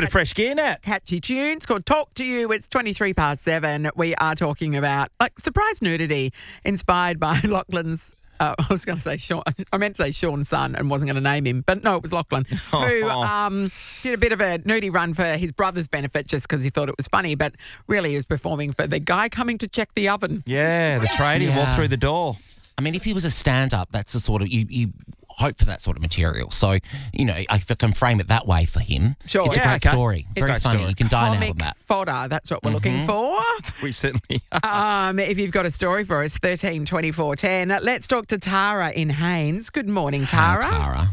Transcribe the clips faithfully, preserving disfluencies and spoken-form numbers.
Bit of fresh gear, Nat. Catchy tune. It's called Talk to You. It's twenty-three past seven. We are talking about like surprise nudity inspired by Lachlan's. Uh, I was going to say Sean. I meant to say Sean's son and wasn't going to name him, but no, it was Lachlan who um, did a bit of a nudie run for his brother's benefit just because he thought it was funny, but really he was performing for the guy coming to check the oven. Yeah, the tradie Yeah. walked through the door. I mean, if he was a stand-up, that's the sort of you, you hope for that sort of material. So, you know, if I can frame it that way for him, Sure. it's Yeah, a great okay. story. It's a Very great funny. story. You can dine out Comic with that. fodder. That's what we're looking for. We certainly are. Um, if you've got a story for us, thirteen twenty-four ten. Let's talk to Tara in Haynes. Good morning, Tara. Hi, Tara.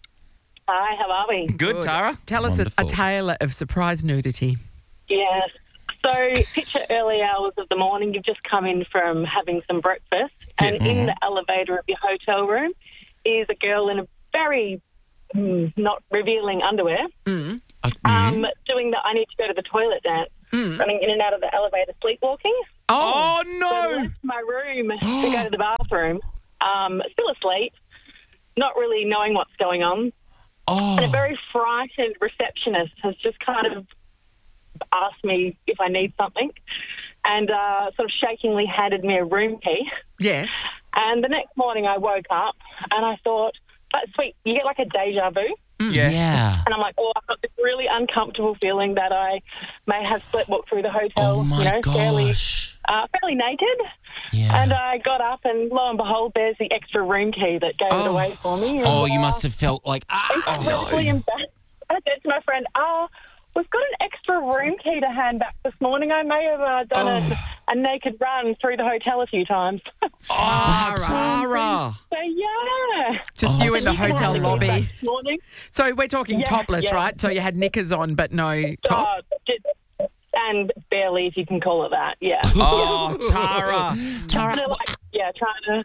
Hi, how are we? Good, Tara. Tell us a, a Wonderful. tale of surprise nudity. Yes. So, picture early hours of the morning. You've just come in from having some breakfast, and in the elevator of your hotel room is a girl in a very mm, not revealing underwear, Uh, um, doing the I need to go to the toilet dance, running in and out of the elevator, sleepwalking. Oh, So I no. left my room to go to the bathroom, um, still asleep, not really knowing what's going on. oh, And a very frightened receptionist has just kind of asked me if I need something and uh, sort of shakingly handed me a room key. Yes. And the next morning I woke up and I thought, that's sweet, you get like a deja vu. Yeah. yeah. And I'm like, oh, I've got this really uncomfortable feeling that I may have sleepwalked through the hotel, Oh, my you know, fairly, gosh. uh, fairly naked. Yeah. And I got up and lo and behold, there's the extra room key that gave it away for me. And, oh, you uh, must have felt like, ah. incredibly embarrassed. I said to my friend, oh, we've got an extra room key to hand back this morning. I may have uh, done a, a naked run through the hotel a few times. Oh, Tara. Tara. So, yeah. Just you in the You can hotel have the keys back lobby. this morning. So we're talking Yeah, topless, yeah. right? So you had knickers on but no top? Uh, just- and barely, if you can call it that, yeah. Oh, Tara. Tara, Kinda like, yeah, trying to...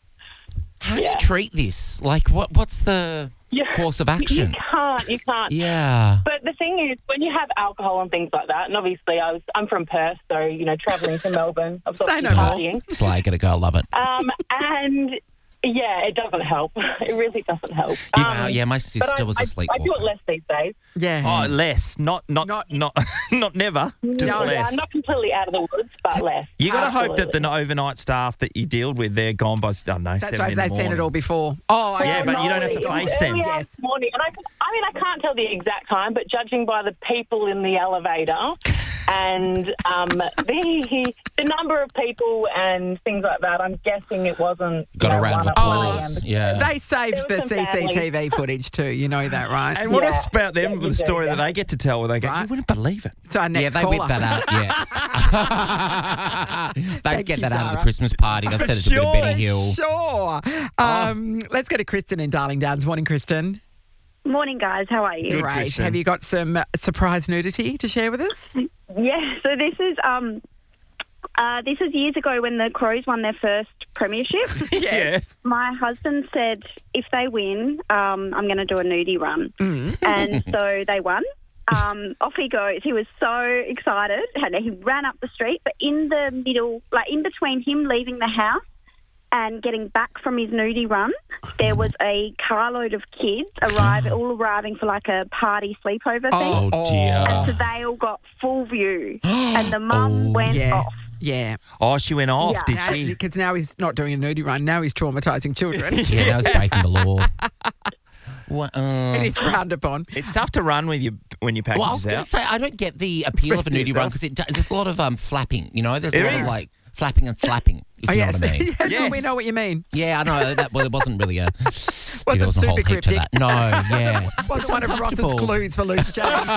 how do you yeah. treat this? Like, what? what's the Yeah. course of You action? can't, you can't. Yeah. But the thing is, when you have alcohol and things like that, and obviously I was, I'm from Perth, so, you know, travelling to Melbourne, I was Say obviously no more. partying. Slay, gotta go. I love it. Um, and, yeah, it doesn't help. It really doesn't help. You- Um, uh, yeah, my but sister I, was a I, I sleepwalker. do it less these days. Yeah. Oh, less. Not, not, Not- not, not, never. Just No, yeah, less. I'm not completely out of the woods, but less. You got to hope that Absolutely. the overnight staff that you deal with, they're gone by, I don't know, That's seven right. in They the seen it morning. all before. Oh, Yeah, okay. but you don't have to it was face them. early hours Yes. morning, and I, can- I mean, I can't tell the exact time, but judging by the people in the elevator and um, the the number of people and things like that, I'm guessing it wasn't. Got you a know, round of one at one applause. a.m. Yeah. They saved There the was some C C T V footage too. You know that, right? And what Yeah. is about them, Yeah, with you the do, story yeah. that they get to tell where they go, Right. you wouldn't believe it. So our Yeah, next they caller. whipped that out. Yeah, they Thank get you, that out of the Tara. Christmas party. They've said it's a bit of Sure, Benny Hill. Sure. Um, Let's go to Kristen in Darling Downs. Morning, Kristen. Morning, guys. How are you? Good, Great. Kristen. Have you got some uh, surprise nudity to share with us? Yeah. So this is um, uh, this is years ago when the Crows won their first premiership. Yeah. My husband said, if they win, um, I'm going to do a nudie run, Mm. and so they won. Um, off he goes. He was so excited, and he ran up the street. But in the middle, like in between him leaving the house and getting back from his nudie run, there was a carload of kids arrive, all arriving for like a party sleepover thing. Oh, dear. And so they all got full view, and the mum Oh, went Yeah. off. Yeah. Oh, she went off, Yeah. did Now, she? because now he's not doing a nudie run. Now he's traumatising children. Yeah, that was breaking the law. What, uh, And he's frowned upon. It's tough to run with you when you package well, I was going to out. say, I don't get the appeal of a Speak for nudie run yourself. because it, do- there's a lot of um, flapping, you know? There's a There lot is. of like flapping and slapping, if Oh, you know yes. what I mean. Yeah, Yes. We know what you mean. Yeah, I know. That, well, it wasn't really a... Wasn't there wasn't a whole super heap to cryptic. that. No, yeah. Wasn't one of Ross's uncomfortable. clues for loose change.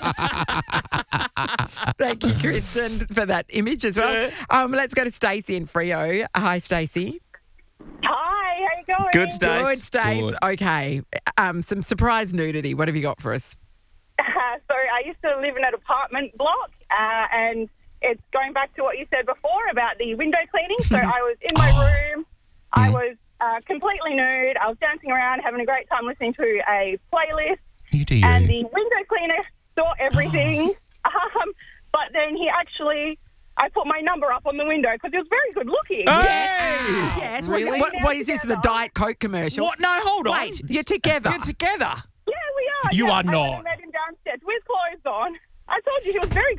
Thank you, Kristen, for that image as well. Um, let's go to Stacey in Freo. Hi, Stacey. Hi, how you going? Good, Stace. Good, Stace. Good. Okay. Um, some surprise nudity. What have you got for us? Uh, so I used to live in an apartment block, uh, and it's going back to what you said before about the window cleaning. So I was in my room. I was uh, completely nude. I was dancing around, having a great time listening to a playlist. You do you. And the window cleaner saw everything. um, but then he actually... I put my number up on the window because it was very good looking. Hey! Yes. Really? What, what is this, the Diet Coke commercial? What? No, hold on. Wait, you're together. You're together. Yeah, we are. You yeah. are I went not. and met him downstairs with clothes on.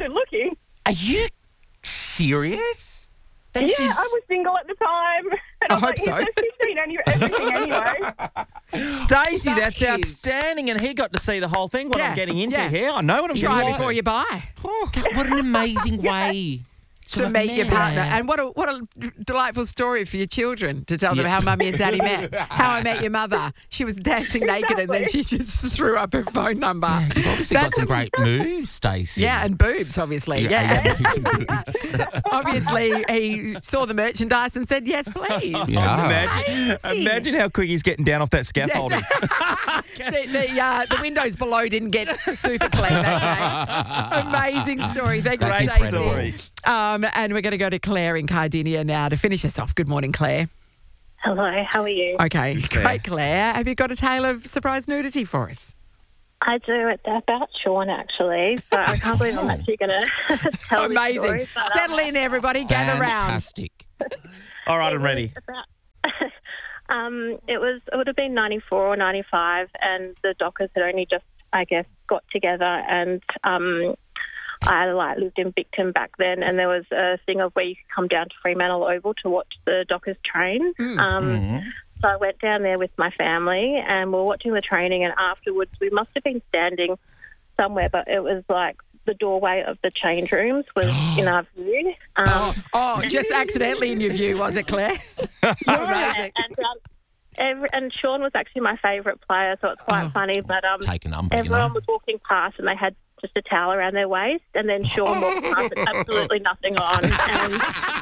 good looking. Are you serious? This yeah, is... I was single at the time. And I was hope like, so. He's fifteen any- everything anyway. Stacey, That that's is- outstanding, and he got to see the whole thing. What Yeah, I'm getting into yeah. here, I know what I'm Try getting before into. you buy. Oh. That- what an amazing way To have meet your met. partner. And what a what a delightful story for your children to tell them Yeah. how mummy and daddy met. How I met your mother. She was dancing naked and then she just threw up her phone number. You've obviously got That's some a- great moves, Stacey. Yeah, and boobs, obviously. Yeah. yeah. Obviously, he saw the merchandise and said, yes, please. Yeah. Imagine, Amazing. imagine how quick he's getting down off that scaffolding. the the, uh, the windows below didn't get super clean that day. Amazing story. Thank you, That's Stacey. incredible. Um, and we're going to go to Claire in Cardinia now to finish us off. Good morning, Claire. Hello, how are you? Okay, great, Claire. Have you got a tale of surprise nudity for us? I do. It's about Sean, actually. So I can't believe I'm actually going to tell this Amazing. story. But, um, Settle in, everybody. Gather round. Fantastic. All right, it I'm was ready. About, um, it was. It would have been ninety-four or ninety-five, and the Dockers had only just, I guess, got together, and um, I like lived in Bicton back then, and there was a thing of where you could come down to Fremantle Oval to watch the Dockers train. Mm. Um, So I went down there with my family, and we were watching the training, and afterwards we must have been standing somewhere, but it was like the doorway of the change rooms was in our view. Um, Oh, oh, just accidentally in your view, was it, Claire? yeah, Amazing. and, um, every, and Sean was actually my favourite player, so it's quite Oh. funny. But um, Take a number, you everyone know. was walking past, and they had just a towel around their waist, and then Sean walked past with absolutely nothing on. And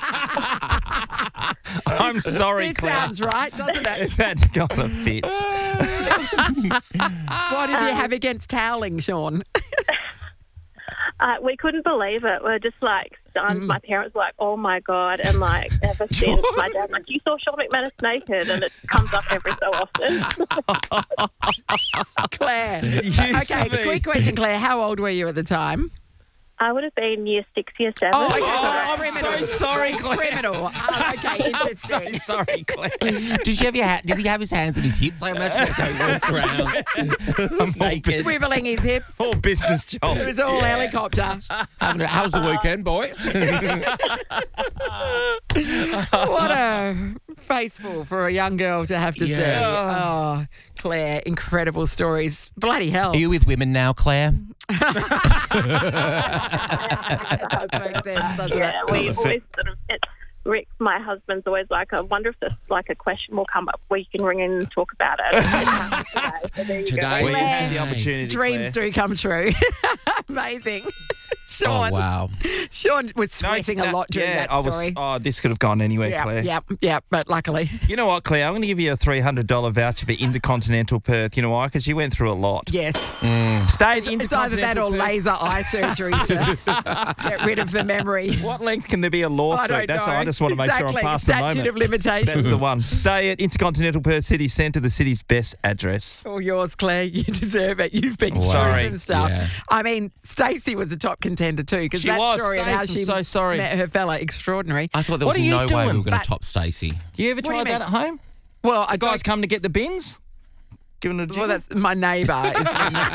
I'm sorry, This Claire. sounds right, doesn't it? That got a fit. What did you have against toweling, Sean? Uh, we couldn't believe it. We're just like stunned. Mm. My parents were like, "Oh my god!" And like ever since, my dad like, "You saw Sean McManus naked," and it comes up every so often. Claire. Yes, Okay, me. quick question, Claire. How old were you at the time? I would have been year six, year seven. Oh, okay. Oh, I'm Criminal. so sorry, It's Claire. criminal. Oh, okay, I'm so interesting. sorry, Claire. Did you have your ha- Did he have his hands in his hips? I imagine that's how he walks around naked. Swiveling his hips. All business job. It was all helicopter. Having a- How's the weekend, boys? What a faceful for a young girl to have to Yeah. see. Oh, Claire, incredible stories. Bloody hell. Are you with women now, Claire? That does make sense, doesn't yeah, it? we always sort of. It, Rick, my husband's always like, I wonder if this like a question will come up where you can ring in and talk about it. It happened today, so there you go. Today. Well, you had the Claire. opportunity, Dreams Claire. do come true. Amazing. Oh, Sean, wow. Sean was No, sweating a no, lot during yeah, that I was. story. Oh, this could have gone anywhere, yeah, Claire. yeah, yeah, but luckily. You know what, Claire? I'm going to give you a three hundred dollars voucher for Intercontinental Perth. You know why? Because you went through a lot. Yes. Stay at It's either that Intercontinental or Perth. laser eye surgery to get rid of the memory. What length can there be a I lawsuit? don't That's know. I just want to make exactly. sure I'm past the Statute moment. of limitations. That's the one. Stay at Intercontinental Perth City Centre, the city's best address. All yours, Claire. You deserve it. You've been Wow. through Sorry. some stuff. Yeah. I mean, Stacey was a top contender too because She that was. story of Stace, how I'm she so sorry. met her fella extraordinary. I thought there What was are you no way we doing? were going But- to top Stacey. You ever What do you tried that mean? at home? Well, I The guys don't. come to get the bins? Giving it a Well, jiggle? that's my neighbour. Is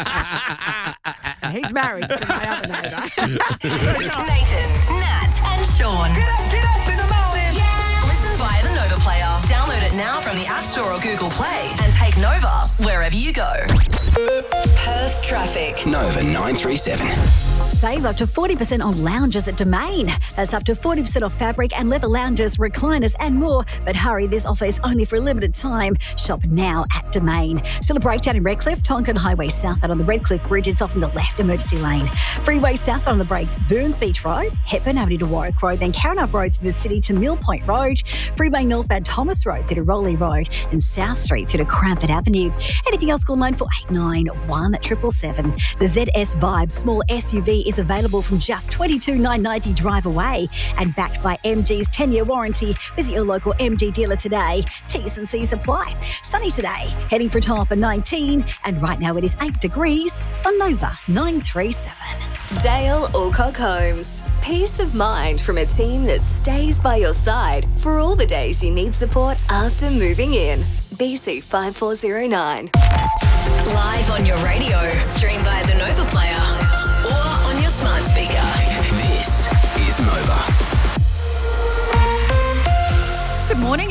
He's married to my other neighbour. Nathan, Nat, and Sean. Get up, get up in the morning. Yeah. Listen via the Nova Player. Download it now from the App Store or Google Play and take Nova wherever you go. Perth traffic. Nova nine three seven. Save up to forty percent on lounges at Domain. That's up to forty percent off fabric and leather lounges, recliners and more. But hurry, this offer is only for a limited time. Shop now at Domain. Still a breakdown in Redcliffe. Tonkin Highway southbound on the Redcliffe Bridge is off in the left emergency lane. Freeway southbound on the brakes, Burns Beach Road, Hepburn Avenue to Warwick Road, then Carrinup Road through the city to Mill Point Road. Freeway northbound Thomas Road through to Rowley Road, then South Street through to Cranford Avenue. Anything else, call nine four eight nine one seven seven seven. The Z S Vibe small S U V is available from just twenty-two thousand nine hundred ninety dollars drive away and backed by M G's ten-year warranty. Visit your local M G dealer today. T's and C's apply. Sunny today, heading for a top of nineteen, and right now it is eight degrees on Nova nine three seven. Dale Alcock Homes. Peace of mind from a team that stays by your side for all the days you need support after moving in. B C five four zero nine. Live on your radio. Stream by the Nova Player or on your smart speaker.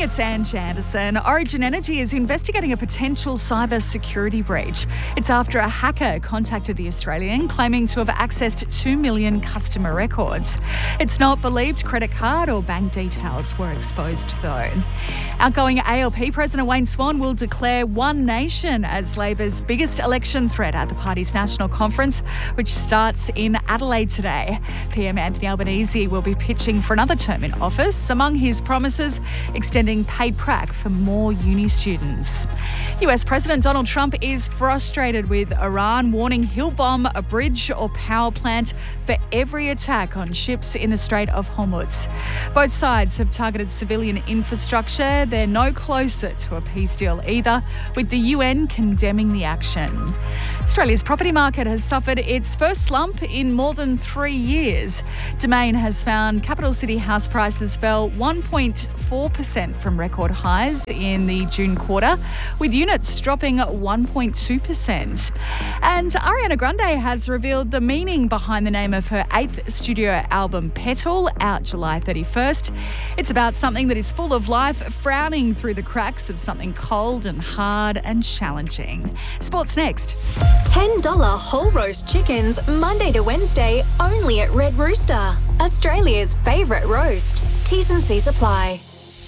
it's Ange Anderson. Origin Energy is investigating a potential cyber security breach. It's after a hacker contacted the Australian claiming to have accessed two million customer records. It's not believed credit card or bank details were exposed though. Outgoing A L P President Wayne Swan will declare One Nation as Labor's biggest election threat at the party's national conference, which starts in Adelaide today. P M Anthony Albanese will be pitching for another term in office. Among his promises, extending paid prac for more uni students. U S President Donald Trump is frustrated with Iran, warning he'll bomb a bridge or power plant for every attack on ships in the Strait of Hormuz. Both sides have targeted civilian infrastructure. They're no closer to a peace deal either, with the U N condemning the action. Australia's property market has suffered its first slump in more than three years. Domain has found capital city house prices fell one point four percent from record highs in the June quarter, with units dropping one point two percent. And Ariana Grande has revealed the meaning behind the name of her eighth studio album, Petal, out July thirty-first. It's about something that is full of life, frowning through the cracks of something cold and hard and challenging. Sports next. ten dollars whole roast chickens, Monday to Wednesday, only at Red Rooster. Australia's favourite roast. T's and C's apply.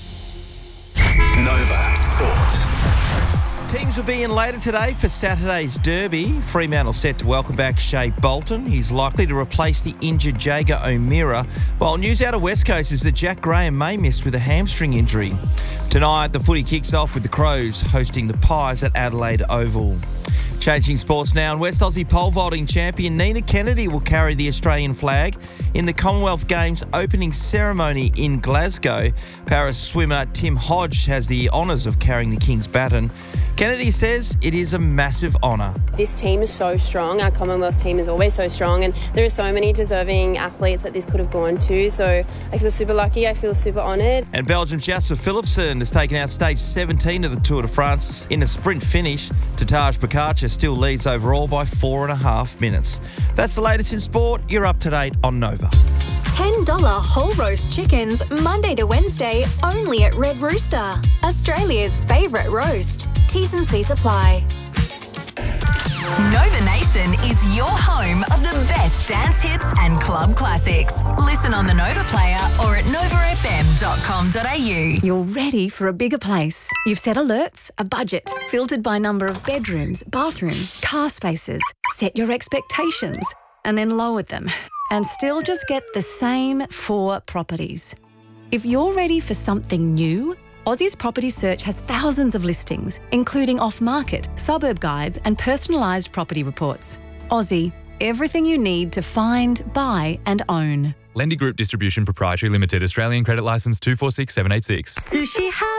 Nova Sport. Teams will be in later today for Saturday's Derby. Fremantle set to welcome back Shea Bolton. He's likely to replace the injured Jager O'Meara, while news out of West Coast is that Jack Graham may miss with a hamstring injury. Tonight, the footy kicks off with the Crows hosting the Pies at Adelaide Oval. Changing sports now, and West Aussie pole vaulting champion Nina Kennedy will carry the Australian flag in the Commonwealth Games opening ceremony in Glasgow. Paris swimmer Tim Hodge has the honours of carrying the King's baton. Kennedy says it is a massive honour. This team is so strong. Our Commonwealth team is always so strong, and there are so many deserving athletes that this could have gone to. So I feel super lucky. I feel super honoured. And Belgium's Jasper Philipsen has taken out stage seventeen of the Tour de France in a sprint finish. Tadej Pogacar still leads overall by four and a half minutes. That's the latest in sport. You're up to date on Nova. ten dollars whole roast chickens, Monday to Wednesday, only at Red Rooster. Australia's favourite roast. T's and C's apply. Nova Nation is your home of the best dance hits and club classics. Listen on the Nova Player or at nova f m dot com dot a u. You're ready for a bigger place. You've set alerts, a budget, filtered by number of bedrooms, bathrooms, car spaces, set your expectations, and then lowered them, and still just get the same four properties. If you're ready for something new, Aussie's Property Search has thousands of listings, including off-market, suburb guides and personalised property reports. Aussie, everything you need to find, buy and own. Lendy Group Distribution Proprietary Limited, Australian Credit Licence two four six seven eight six. Sushi House.